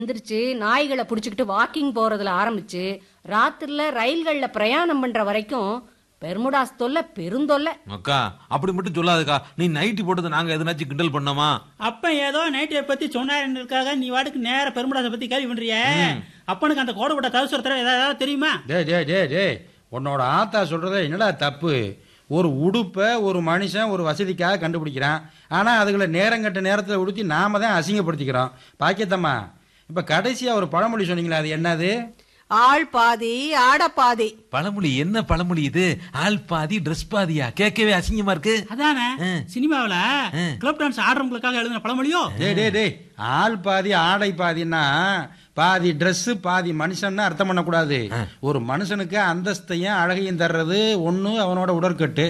எந்திரிச்சு நாய்களை புடிச்சுக்கிட்டு வாக்கிங் போறதுல ஆரம்பிச்சு ராத்திரில ரயில்கள்ல பிரயாணம் பண்ற வரைக்கும் பெர்முடாஸ் தொல்லை பெருந்தொல்லை. அக்கா அப்படி மட்டும் சொல்லாதக்கா. நீ நைட்டி போட்டது நாங்க எதனாச்சும் கிண்டல் பண்ணோமா? அப்ப ஏதோ நைட்டியை பத்தி சொன்னாருக்காக நீ வாட்டுக்கு நேர பெருமுடாசை பத்தி கேள்வி பண்றிய. அப்பனுக்கு அந்த கோடு போட்ட தவசுரத்துல ஏதாவது தெரியுமா? டே உன்னோட ஆத்தா சொல்றத என்னடா தப்பு? ஒரு உடுப்பை ஒரு மனுஷன் ஒரு வசதிக்காக கண்டுபிடிக்கிறான். ஆனா அதுகளை நேரங்கட்ட நேரத்தில் உடுத்தி நாம தான் அசிங்கப்படுத்திக்கிறோம். பாக்கியத்தம்மா, இப்ப கடைசியா ஒரு பழமொழி சொன்னீங்களா, அது என்னது? ஆள் பாதி ஆட பாதி. பழமொழி என்ன பழமொழி இது? ஆள் பாதி ட்ரெஸ் பாதியா? கேட்கவே அசிங்கமா இருக்கு. அதானே சினிமாவில கிளப் டான்ஸ் ஆடுறவங்களுக்காக எழுதின பழமொழியோ? டே ஆள் பாதி ஆடை பாதின்னா பாதி Dress பாதி மனுஷன் அர்த்தம் பண்ணக்கூடாது. ஒரு மனுஷனுக்கு அந்தஸ்தையும் அழகையும் தர்றது ஒண்ணு அவனோட உடற்கட்டு,